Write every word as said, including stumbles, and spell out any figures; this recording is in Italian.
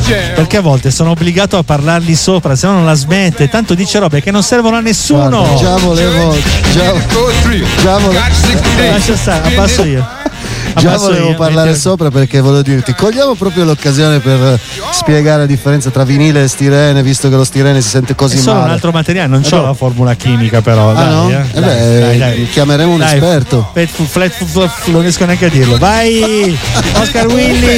perché a volte sono obbligato a parlargli sopra, se no non la smette, tanto dice robe che non servono a nessuno. Guarda, già volevo già, già volevo lascia stare, abbasso io. Già volevo parlare sopra perché volevo dirti, cogliamo proprio l'occasione per spiegare la differenza tra vinile e stirene, visto che lo stirene si sente così è solo male. un altro materiale, non c'ho la formula chimica però. Ah dai, no? Eh. Eh Dai, beh, dai, dai. chiameremo un Dai, esperto. Flat, flat, flat, non riesco neanche a dirlo. Vai, Oscar Willy.